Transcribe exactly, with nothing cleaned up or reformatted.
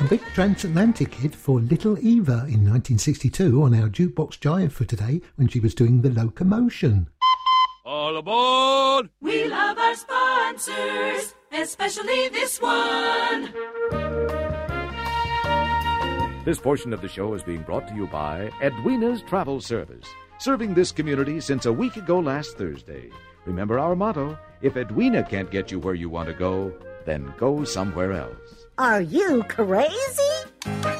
A big transatlantic hit for Little Eva in nineteen sixty-two on our Jukebox Jive for today when she was doing The Locomotion. All aboard! We love our sponsors, especially this one. This portion of the show is being brought to you by Edwina's Travel Service, serving this community since a week ago last Thursday. Remember our motto, if Edwina can't get you where you want to go, then go somewhere else. Are you crazy?